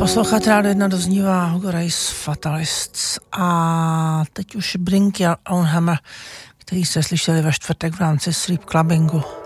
Poslouchat rád jedna doznívá Hugo Race Fatalists a teď už Bring Your Own Hammer, který jste slyšeli ve čtvrtek v rámci Sleep Clubbingu.